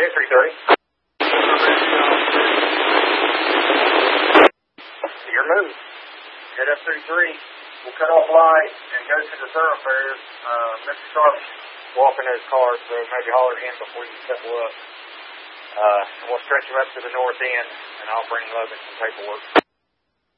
330. Your move. Hit F33. We'll cut off light and go to the thoroughfares. Mr. Sharp's walking to his car, so maybe holler at him before you step up. And we'll stretch him up to the north end, and I'll bring Logan some paperwork.